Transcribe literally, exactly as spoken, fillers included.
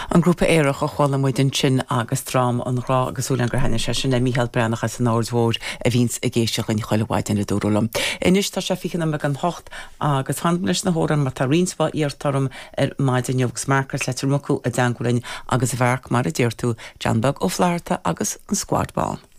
An grúpa éireach a chhála muid an sin agus trám an rá agus úlan gur henne se sin na Mícheál Brenach as an áirdmhór a víns a géisteach in choilehhaid in a dúrúlam. Inis tá sé fichan am an hocht agus handlis na hóran mar tá rinspa íartarm ar maid an jogus marcas letar mucú a dangulain agus bharc mar a dúirtú Janbag ó Flairta agus an squadball.